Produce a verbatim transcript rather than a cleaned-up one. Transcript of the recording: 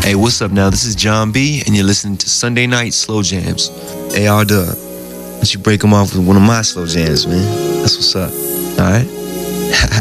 Hey, what's up now? This is John B, and you're listening to Sunday Night Slow Jams. Hey, R-Dub, why don't you break them off with one of my slow jams, man? That's what's up, all right?